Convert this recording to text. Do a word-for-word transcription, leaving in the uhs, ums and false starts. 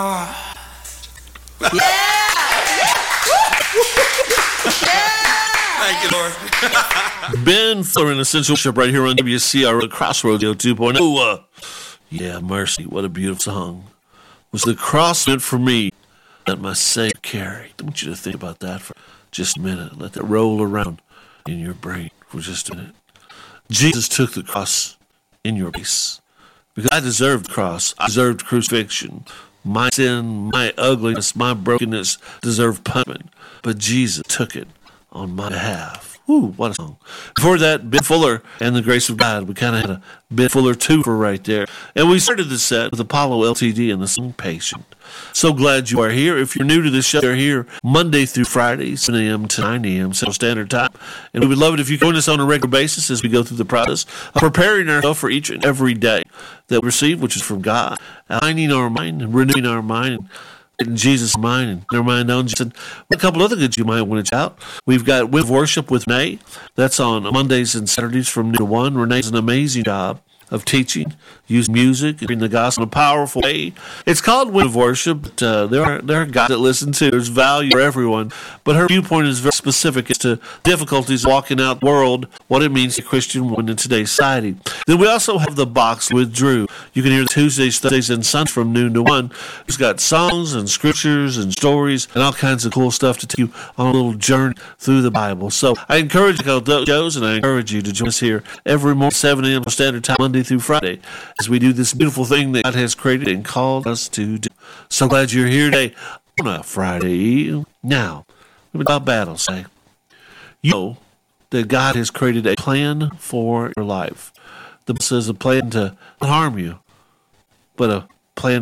Thank you, Lord. Ben Fuller in Essential Worship right here on W C R Crossroads two point oh. Uh, yeah, mercy, what a beautiful song. Was the cross meant for me that my Savior carried? I want you to think about that for just a minute. Let that roll around in your brain for just a minute. Jesus took the cross in your place. Because I deserved the cross. I deserved crucifixion. My sin, my ugliness, my brokenness deserved punishment. But Jesus took it on my behalf. Woo, what a song. Before that, Ben Fuller and the Grace of God. We kind of had a Ben Fuller two for right there. And we started the set with Apollo L T D and the song Patient. So glad you are here. If you're new to this show, you're here Monday through Friday, seven a.m. to nine a.m. Central Standard Time. And we would love it if you join us on a regular basis as we go through the process of preparing ourselves for each and every day that we receive, which is from God, aligning our mind and renewing our mind and in Jesus' mind and their mind on Jesus. And a couple other good you might want to check out. We've got With Worship with Renee. That's on Mondays and Saturdays from noon to one. Renee does an amazing job of teaching, using music, reading the gospel in a powerful way. It's called Wind of Worship, but uh, there are there are guys that listen to. There's value for everyone, but her viewpoint is very specific as to difficulties walking out the world, what it means to be a Christian woman in today's society. Then we also have The Box with Drew. You can hear Tuesdays, Thursdays, and Sundays from noon to one. He's got songs and scriptures and stories and all kinds of cool stuff to take you on a little journey through the Bible. So I encourage you to go to those shows, and I encourage you to join us here every morning, seven a.m. Standard Time, Monday through Friday, as we do this beautiful thing that God has created and called us to do. So glad you're here today on a Friday. Now, what about battle say? You know that God has created a plan for your life. The Bible says a plan to not harm you, but a plan